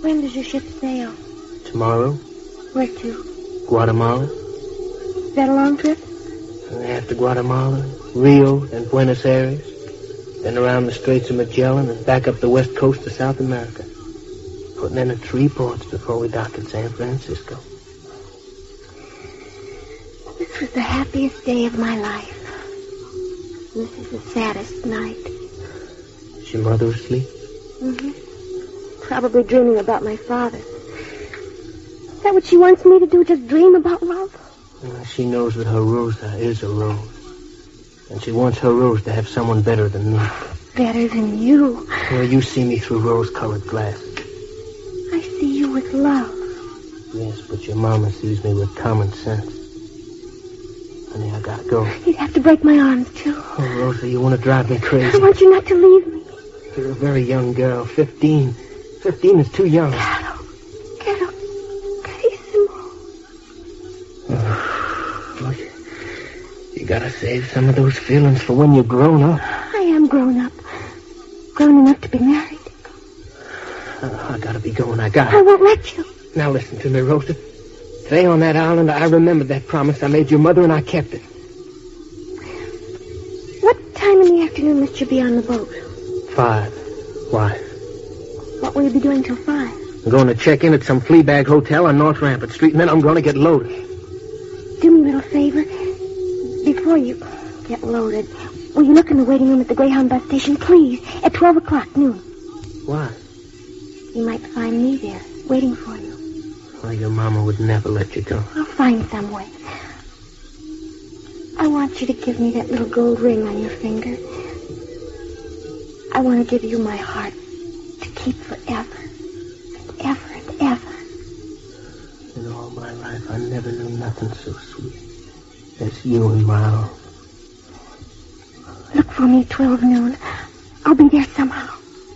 When does your ship sail? Tomorrow. Where to? Guatemala. Is that a long trip? And after Guatemala, Rio and Buenos Aires. Then around the Straits of Magellan and back up the west coast of South America. Putting in at 3 ports before we dock at San Francisco. This was the happiest day of my life. This is the saddest night. Is your mother asleep? Mm-hmm. Probably dreaming about my father. Is that what she wants me to do, just dream about love? She knows that her Rosa is a rose. And she wants her Rose to have someone better than me. Better than you? Well, you see me through rose-colored glasses. I see you with love. Yes, but your mama sees me with common sense. Honey, I gotta go. You'd have to break my arms, too. Oh, Rosa, you want to drive me crazy. I want you not to leave me. You're a very young girl. 15. 15 is too young. Carissimo. Look, you gotta save some of those feelings for when you're grown up. I am grown up. Grown enough to be married. I gotta be going. I got it. I won't let you. Now listen to me, Rosa. Today on that island, I remembered that promise I made your mother, and I kept it. What time in the afternoon must you be on the boat? 5. Why? What will you be doing till 5? I'm going to check in at some fleabag hotel on North Rampart Street, and then I'm going to get loaded. Do me a little favor. Before you get loaded, will you look in the waiting room at the Greyhound bus station, please, at 12 o'clock noon? Why? You might find me there, waiting for you. Well, your mama would never let you go. I'll find some way. I want you to give me that little gold ring on your finger. I want to give you my heart to keep forever and ever and ever. In all my life, I never knew nothing so sweet as you in my arms. Look for me at 12 noon. I'll be there somehow.